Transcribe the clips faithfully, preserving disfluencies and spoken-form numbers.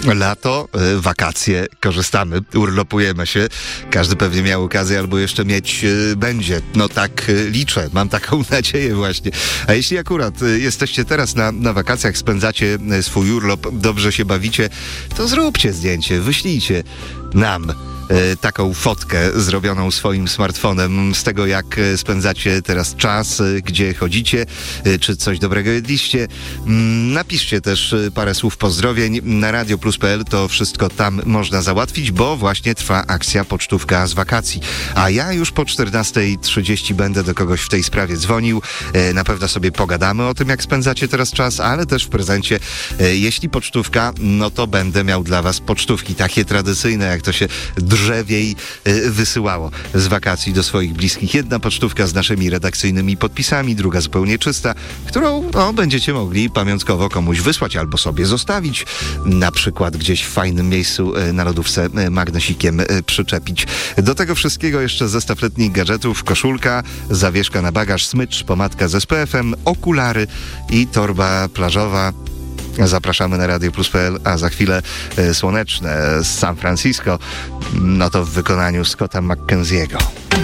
Lato, y, wakacje, korzystamy, urlopujemy się. Każdy pewnie miał okazję albo jeszcze mieć y, będzie. No tak y, liczę, mam taką nadzieję właśnie. A jeśli akurat y, jesteście teraz na, na wakacjach, spędzacie y, swój urlop, dobrze się bawicie, to zróbcie zdjęcie, wyślijcie nam taką fotkę zrobioną swoim smartfonem z tego, jak spędzacie teraz czas, gdzie chodzicie, czy coś dobrego jedliście. Napiszcie też parę słów pozdrowień na radio plus kropka p l, to wszystko tam można załatwić, bo właśnie trwa akcja pocztówka z wakacji. A ja już po czternastej trzydzieści będę do kogoś w tej sprawie dzwonił. Na pewno sobie pogadamy o tym, jak spędzacie teraz czas, ale też w prezencie, jeśli pocztówka, no to będę miał dla was pocztówki takie tradycyjne, jak to się drzewiej wysyłało z wakacji do swoich bliskich. Jedna pocztówka z naszymi redakcyjnymi podpisami, druga zupełnie czysta, którą no, będziecie mogli pamiątkowo komuś wysłać albo sobie zostawić, na przykład gdzieś w fajnym miejscu na lodówce magnesikiem przyczepić. Do tego wszystkiego jeszcze zestaw letnich gadżetów, koszulka, zawieszka na bagaż, smycz, pomadka z S P F-em, okulary i torba plażowa. Zapraszamy na radio plus kropka p l, a za chwilę e, słoneczne z San Francisco, no to w wykonaniu Scotta McKenzie'ego.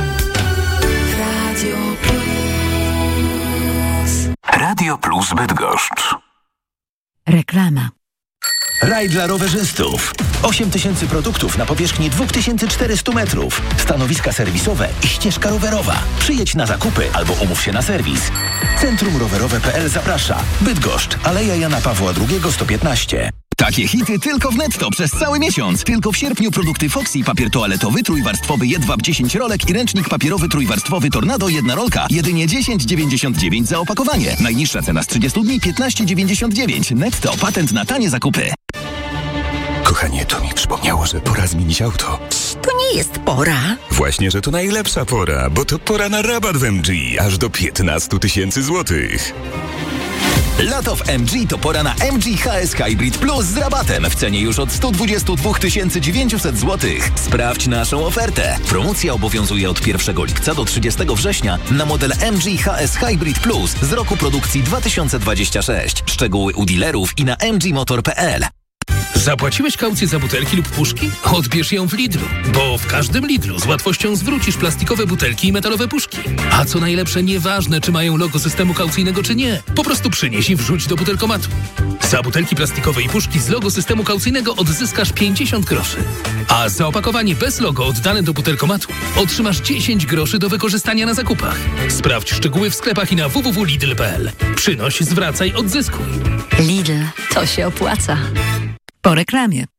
Radio Plus. Radio Plus Bydgoszcz. Reklama. Raj dla rowerzystów. osiem tysięcy produktów na powierzchni dwa tysiące czterysta metrów. Stanowiska serwisowe i ścieżka rowerowa. Przyjedź na zakupy albo umów się na serwis. Centrum Rowerowe kropka p l zaprasza. Bydgoszcz, Aleja Jana Pawła drugiego, sto piętnaście. Takie hity tylko w Netto przez cały miesiąc. Tylko w sierpniu produkty Foxy, papier toaletowy, trójwarstwowy Jedwab dziesięć rolek i ręcznik papierowy trójwarstwowy Tornado jedna rolka. Jedynie dziesięć dziewięćdziesiąt dziewięć za opakowanie. Najniższa cena z trzydziestu dni piętnaście dziewięćdziesiąt dziewięć. Netto, patent na tanie zakupy. Kochanie, to mi przypomniało, że pora zmienić auto. To nie jest pora. Właśnie, że to najlepsza pora, bo to pora na rabat w M G, aż do piętnaście tysięcy złotych. Lato w M G to pora na M G H S Hybrid Plus z rabatem w cenie już od sto dwadzieścia dwa tysiące dziewięćset złotych. Sprawdź naszą ofertę. Promocja obowiązuje od pierwszego lipca do trzydziestego września na model M G H S Hybrid Plus z roku produkcji dwa tysiące dwudziestego szóstego. Szczegóły u dealerów i na m g motor kropka p l. Zapłaciłeś kaucję za butelki lub puszki? Odbierz ją w Lidlu, bo w każdym Lidlu z łatwością zwrócisz plastikowe butelki i metalowe puszki. A co najlepsze, nieważne czy mają logo systemu kaucyjnego czy nie, po prostu przynieś i wrzuć do butelkomatu. Za butelki plastikowe i puszki z logo systemu kaucyjnego odzyskasz pięćdziesiąt groszy. A za opakowanie bez logo oddane do butelkomatu otrzymasz dziesięć groszy do wykorzystania na zakupach. Sprawdź szczegóły w sklepach i na w w w kropka lidl kropka p l. Przynoś, zwracaj, odzyskuj. Lidl, to się opłaca. Po reklamie.